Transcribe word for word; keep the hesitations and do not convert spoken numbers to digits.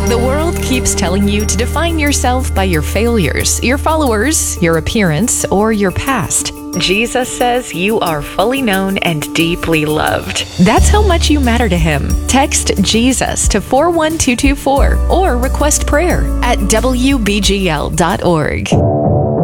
The world keeps telling you to define yourself by your failures, your followers, your appearance, or your past. Jesus says you are fully known and deeply loved. That's how much you matter to Him. Text Jesus to four one two two four or request prayer at W B G L dot org.